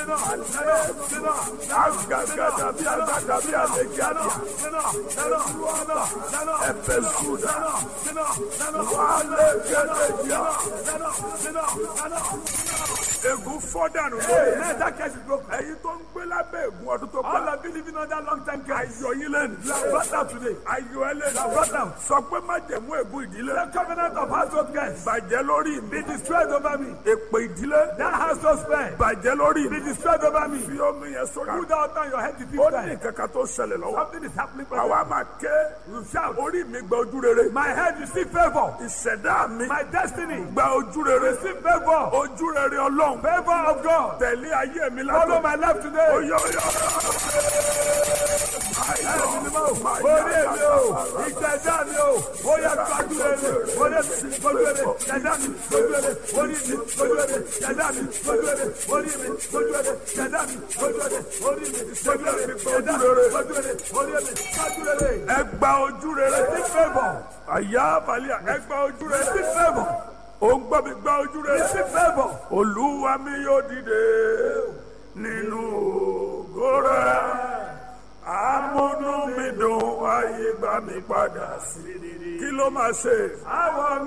agagada bí agada bí alẹ́gàdì ẹ̀fẹ̀sùdà wàhálẹ̀ gẹ̀dẹ̀dìà ègún fọ́dànù lórí ẹ̀yin tó ń gbé lábẹ́ ègún ọdún tó pẹ́. ayọ̀ yín lẹ́nu. ayọ̀ ẹ lẹ́nu. sọ pé má jẹ̀mú ègún ìdílé. bàjẹ́ lórí mi. èpè ìdílé. bàjẹ́ lórí mi. fi omi yẹn sórí. ó ní kankan tó ṣẹlẹ̀ lọ́wọ́. àwa máa ké. orí mi gba ojú rere. ìṣẹ̀dá mi. gba ojú rere. ojú rere Ọlọ́run. Favor of God. tẹ̀lé ayé mi látọ̀. Follow my life today. Orí èmi o, ìṣẹ̀dá mi o, ó yẹ gbájú rere, orí mi gbójú rere, ṣẹ̀dá mi gbójú rere, orí mi gbójú rere, ṣẹ̀dá mi gbójú rere, orí mi gbójú rere, ṣẹ̀dá mi gbójú rere, orí mi gbójú rere, ṣẹ̀dá mi gbójú rere, orí mi gbójú rere. ẹ gba ojú rere. Receive favor. Àyà àbálẹ̀ ẹ gba ojú rere. Receive favor. Ó ń gbọ́ mi gba ojú rere. Receive favor. Olúwa mi yóò dìde nínú ògo rẹ̀. Amúnú mi dùn ayé gbà mí padà sí. Kí ló máa ṣe?